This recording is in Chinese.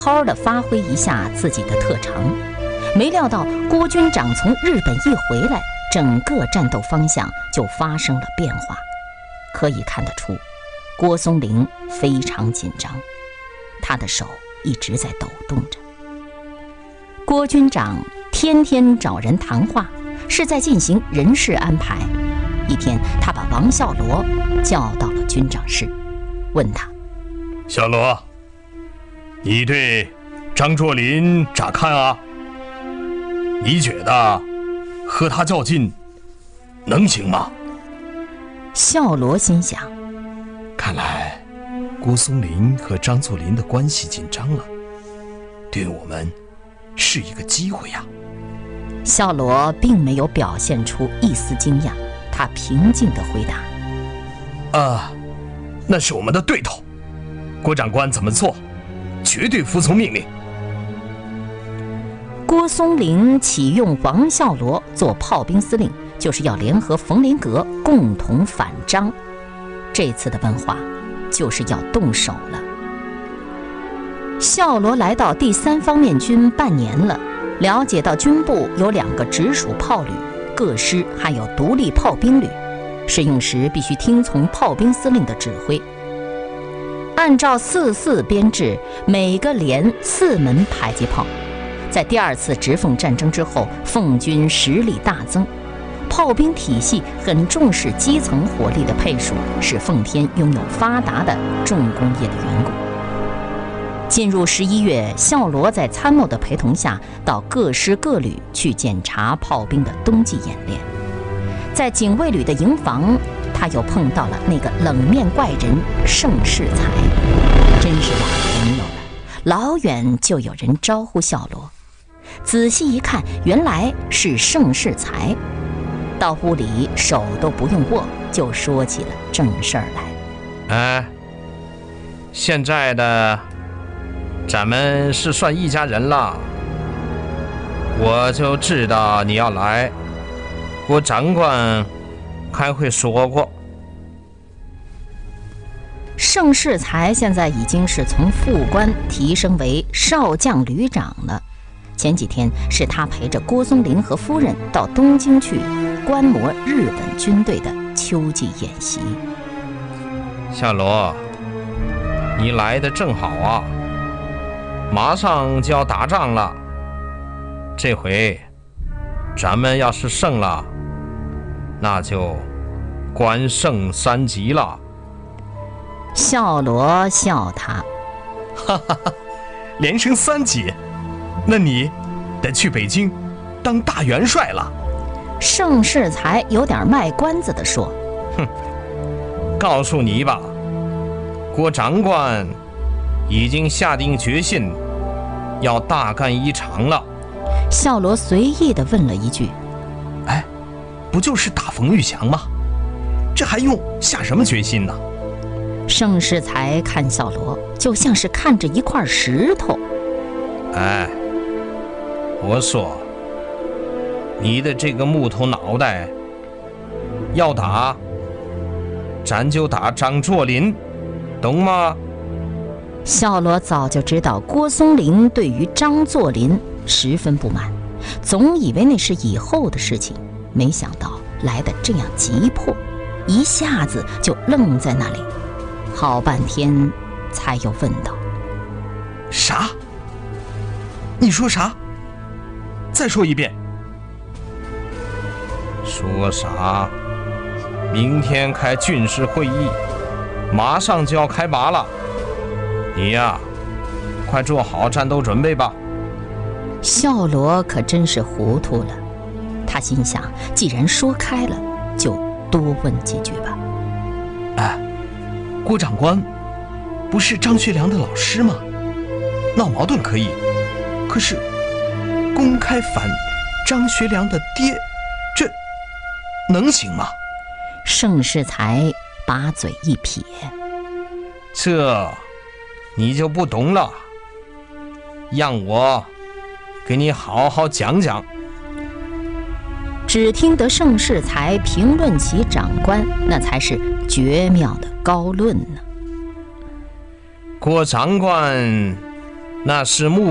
好地发挥一下自己的特长。没料到郭军长从日本一回来，整个战斗方向就发生了变化。可以看得出，郭松龄非常紧张，他的手一直在抖动着。郭军长天天找人谈话，是在进行人事安排。一天，他把王孝罗叫到了军长室，问他： 小罗，你对张作霖咋看啊？你觉得和他较劲能行吗？ 孝罗心想， 看来郭松龄和张作霖的关系紧张了，对我们是一个机会呀。 孝罗并没有表现出一丝惊讶，他平静地回答： 那是我们的对头，郭长官怎么做，绝对服从命令。 郭松龄启用王孝罗做炮兵司令，就是要联合冯林阁共同反张。这次的问话就是要动手了。孝罗来到第3方面军半年了，了解到军部有2个直属炮旅，各师还有独立炮兵旅，使用时必须听从炮兵司令的指挥。按照4-4编制，每个连4门迫击炮。在第2次直奉战争之后，奉军实力大增，炮兵体系很重视基层火力的配属，使奉天拥有发达的重工业的缘故。进入11月，孝罗在参谋的陪同下，到各师各旅去检查炮兵的冬季演练。在警卫旅的营房，他又碰到了那个冷面怪人盛世才，真是老朋友了，老远就有人招呼孝罗。仔细一看，原来是盛世才。到屋里手都不用握，就说起了正事儿来。 现在的咱们是算一家人了。我就知道你要来，郭长官开会说过。 盛世才现在已经是从副官提升为少将旅长了。前几天是他陪着郭松龄和夫人到东京去观摩日本军队的秋季演习。 夏罗，你来的正好啊，马上就要打仗了。这回咱们要是胜了，那就官升3级了。 孝罗笑他： 哈哈哈，连升3级，那你得去北京当大元帅了。 盛世才有点卖关子地说： 告诉你吧，郭长官已经下定决心要大干一场了。 孝罗随意地问了一句： 不就是打冯玉祥吗？这还用下什么决心呢？ 盛世才看孝罗，就像是看着一块石头。 我说，你的这个木头脑袋，要打，咱就打张作霖，懂吗？ 孝罗早就知道郭松龄对于张作霖十分不满，总以为那是以后的事情，没想到来得这样急迫，一下子就愣在那里，好半天才又问道： 啥？你说啥？再说一遍。 说啥？明天开军事会议，马上就要开拔了。你呀，快做好战斗准备吧。 孝罗可真是糊涂了，他心想，既然说开了，就多问几句吧。 郭长官不是张学良的老师吗？闹矛盾可以，可是公开反张学良的爹，这能行吗？ 盛世才把嘴一撇： 这你就不懂了，让我给你好好讲讲。 只听得盛世才评论起长官，那才是绝妙的高论呢。 郭长官那是目